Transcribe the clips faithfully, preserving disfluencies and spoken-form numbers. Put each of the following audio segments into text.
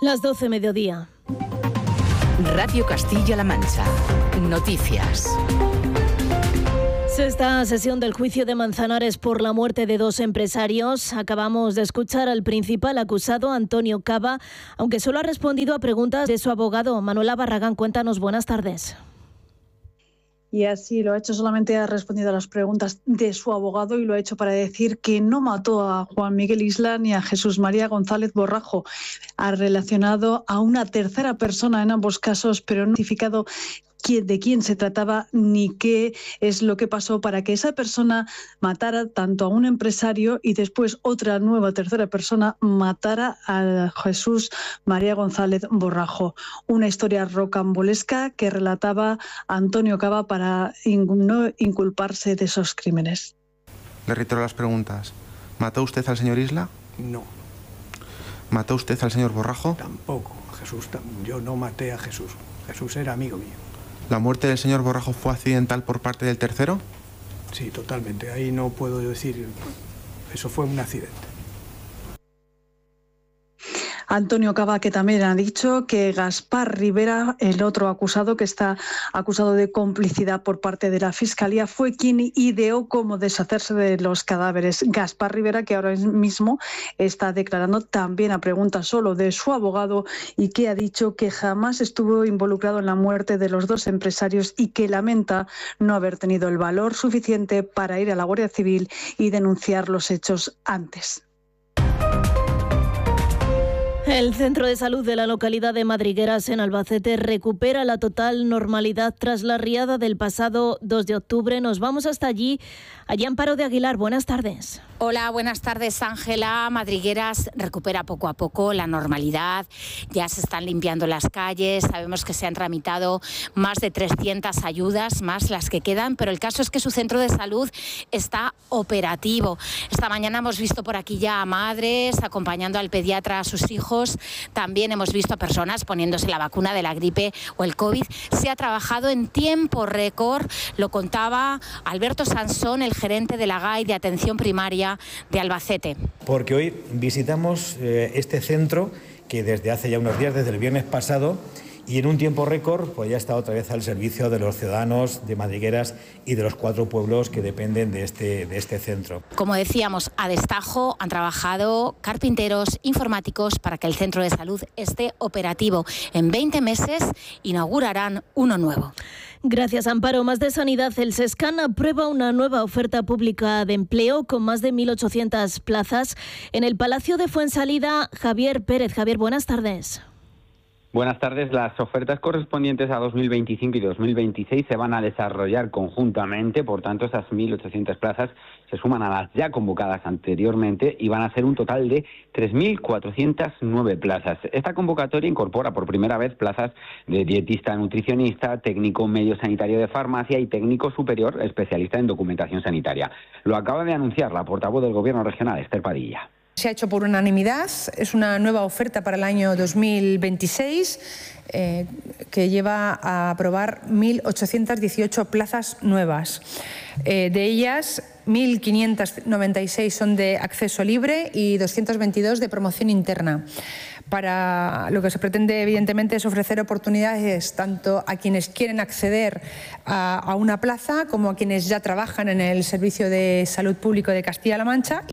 Las doce mediodía. Radio Castilla-La Mancha. Noticias. Sexta sesión del juicio de Manzanares por la muerte de dos empresarios. Acabamos de escuchar al principal acusado, Antonio Caba, aunque solo ha respondido a preguntas de su abogado. Manuela Barragán, cuéntanos, buenas tardes. Y así lo ha hecho, solamente ha respondido a las preguntas de su abogado y lo ha hecho para decir que no mató a Juan Miguel Isla ni a Jesús María González Borrajo. Ha relacionado a una tercera persona en ambos casos, pero no ha identificado de quién se trataba ni qué es lo que pasó para que esa persona matara tanto a un empresario y después otra nueva tercera persona matara a Jesús María González Borrajo. Una historia rocambolesca que relataba Antonio Caba para no inculparse de esos crímenes. Le reitero las preguntas. ¿Mató usted al señor Isla? No. ¿Mató usted al señor Borrajo? Tampoco. Jesús, yo no maté a Jesús. Jesús era amigo mío. ¿La muerte del señor Borrajo fue accidental por parte del tercero? Sí, totalmente. Ahí no puedo decir. Eso fue un accidente. Antonio Caba, que también ha dicho que Gaspar Rivera, el otro acusado que está acusado de complicidad por parte de la Fiscalía, fue quien ideó cómo deshacerse de los cadáveres. Gaspar Rivera, que ahora mismo está declarando también a preguntas solo de su abogado y que ha dicho que jamás estuvo involucrado en la muerte de los dos empresarios y que lamenta no haber tenido el valor suficiente para ir a la Guardia Civil y denunciar los hechos antes. El centro de salud de la localidad de Madrigueras, en Albacete, recupera la total normalidad tras la riada del pasado dos de octubre. Nos vamos hasta allí. Allí Amparo de Aguilar, buenas tardes. Hola, buenas tardes, Ángela. Madrigueras recupera poco a poco la normalidad. Ya se están limpiando las calles. Sabemos que se han tramitado más de trescientas ayudas, más las que quedan, pero el caso es que su centro de salud está operativo. Esta mañana hemos visto por aquí ya a madres acompañando al pediatra a sus hijos. También hemos visto a personas poniéndose la vacuna de la gripe o el COVID. Se ha trabajado en tiempo récord, lo contaba Alberto Sansón, el gerente de la G A I de Atención Primaria de Albacete. Porque hoy visitamos eh, este centro que desde hace ya unos días, desde el viernes pasado, y en un tiempo récord pues ya está otra vez al servicio de los ciudadanos de Madrigueras y de los cuatro pueblos que dependen de este, de este centro. Como decíamos, a destajo han trabajado carpinteros, informáticos para que el centro de salud esté operativo. En veinte meses inaugurarán uno nuevo. Gracias, Amparo. Más de sanidad. El SESCAN aprueba una nueva oferta pública de empleo con más de mil ochocientas plazas en el Palacio de Fuensalida. Javier Pérez. Javier, buenas tardes. Buenas tardes. Las ofertas correspondientes a dos mil veinticinco y dos mil veintiséis se van a desarrollar conjuntamente, por tanto esas mil ochocientas plazas se suman a las ya convocadas anteriormente y van a ser un total de tres mil cuatrocientas nueve plazas. Esta convocatoria incorpora por primera vez plazas de dietista nutricionista, técnico medio sanitario de farmacia y técnico superior especialista en documentación sanitaria. Lo acaba de anunciar la portavoz del Gobierno regional, Esther Padilla. Se ha hecho por unanimidad, es una nueva oferta para el año dos mil veintiséis eh, que lleva a aprobar mil ochocientas dieciocho plazas nuevas. Eh, de ellas, mil quinientas noventa y seis son de acceso libre y doscientas veintidós de promoción interna. Para lo que se pretende, evidentemente, es ofrecer oportunidades tanto a quienes quieren acceder a, a una plaza como a quienes ya trabajan en el Servicio de Salud Público de Castilla-La Mancha.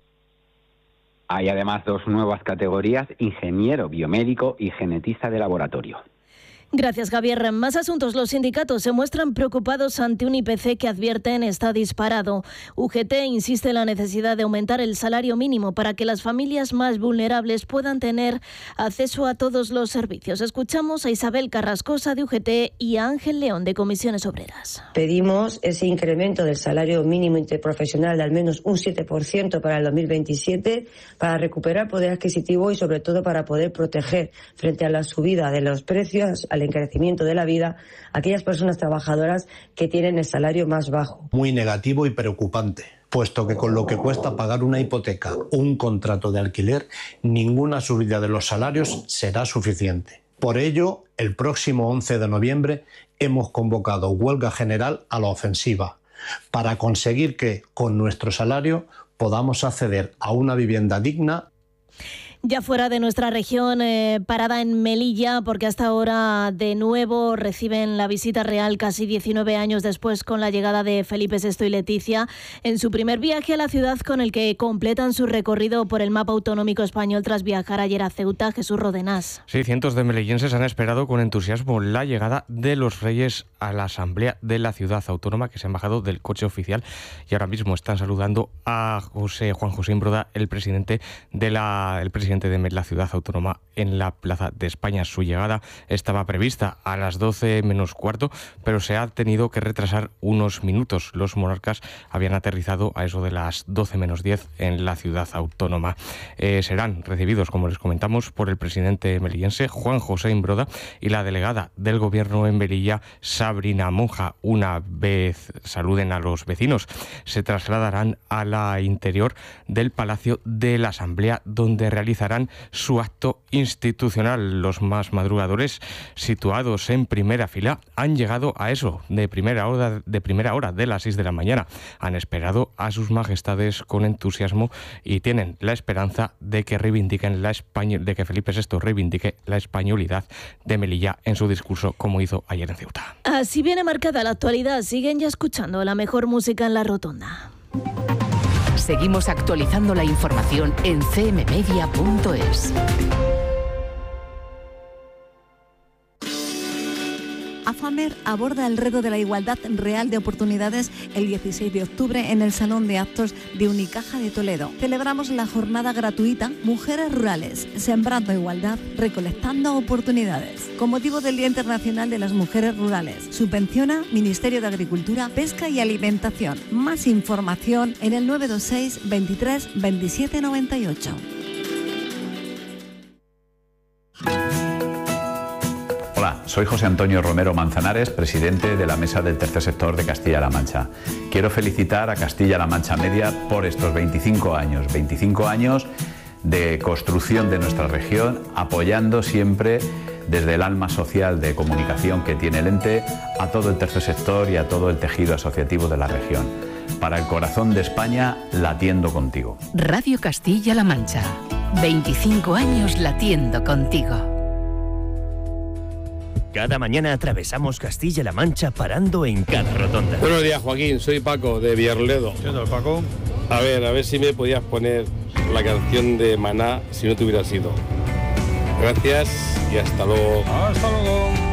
Hay además dos nuevas categorías, ingeniero biomédico y genetista de laboratorio. Gracias, Javier. Más asuntos. Los sindicatos se muestran preocupados ante un I P C que advierten está disparado. U G T insiste en la necesidad de aumentar el salario mínimo para que las familias más vulnerables puedan tener acceso a todos los servicios. Escuchamos a Isabel Carrascosa de U G T y a Ángel León de Comisiones Obreras. Pedimos ese incremento del salario mínimo interprofesional de al menos un siete por ciento para el dos mil veintisiete para recuperar poder adquisitivo y sobre todo para poder proteger frente a la subida de los precios, al encarecimiento de la vida, a aquellas personas trabajadoras que tienen el salario más bajo. Muy negativo y preocupante, puesto que con lo que cuesta pagar una hipoteca o un contrato de alquiler, ninguna subida de los salarios será suficiente. Por ello, el próximo once de noviembre hemos convocado huelga general a la ofensiva, para conseguir que, con nuestro salario, podamos acceder a una vivienda digna. Ya fuera de nuestra región, eh, parada en Melilla, porque hasta ahora de nuevo reciben la visita real casi diecinueve años después con la llegada de Felipe sexto y Leticia en su primer viaje a la ciudad, con el que completan su recorrido por el mapa autonómico español tras viajar ayer a Ceuta. Jesús Rodenás. Sí, cientos de melillenses han esperado con entusiasmo la llegada de los Reyes a la Asamblea de la Ciudad Autónoma, que se han bajado del coche oficial y ahora mismo están saludando a José Juan José Imbroda, el presidente de la el presidente de la Ciudad Autónoma, en la Plaza de España. Su llegada estaba prevista a las doce menos cuarto, pero se ha tenido que retrasar unos minutos. Los monarcas habían aterrizado a eso de las doce menos diez en la Ciudad Autónoma. Eh, serán recibidos, como les comentamos, por el presidente melillense Juan José Imbroda y la delegada del Gobierno en Melilla, Sabrina Monja. Una vez saluden a los vecinos, se trasladarán a la interior del Palacio de la Asamblea, donde realizarán su acto institucional. Los más madrugadores, situados en primera fila, han llegado a eso de primera hora de primera hora de las seis de la mañana. Han esperado a sus majestades con entusiasmo y tienen la esperanza de que reivindiquen la español, de que Felipe sexto reivindique la españolidad de Melilla en su discurso, como hizo ayer en Ceuta. Así viene marcada la actualidad. Siguen ya escuchando la mejor música en la rotonda. Seguimos actualizando la información en c m media punto es. AFAMER aborda el reto de la igualdad real de oportunidades el dieciséis de octubre en el Salón de Actos de Unicaja de Toledo. Celebramos la jornada gratuita Mujeres Rurales, sembrando igualdad, recolectando oportunidades, con motivo del Día Internacional de las Mujeres Rurales. Subvenciona Ministerio de Agricultura, Pesca y Alimentación. Más información en el nueve dos seis, veintitrés, veintisiete noventa y ocho. Hola, soy José Antonio Romero Manzanares, presidente de la Mesa del Tercer Sector de Castilla-La Mancha. Quiero felicitar a Castilla-La Mancha Media por estos veinticinco años, veinticinco años de construcción de nuestra región, apoyando siempre desde el alma social de comunicación que tiene el ente a todo el tercer sector y a todo el tejido asociativo de la región. Para el corazón de España, latiendo contigo. Radio Castilla-La Mancha, veinticinco años latiendo contigo. Cada mañana atravesamos Castilla-La Mancha parando en cada rotonda. Buenos días, Joaquín. Soy Paco, de Villarledo. ¿Qué tal, Paco? A ver, a ver si me podías poner la canción de Maná si no te hubiera sido. Gracias y hasta luego. Hasta luego.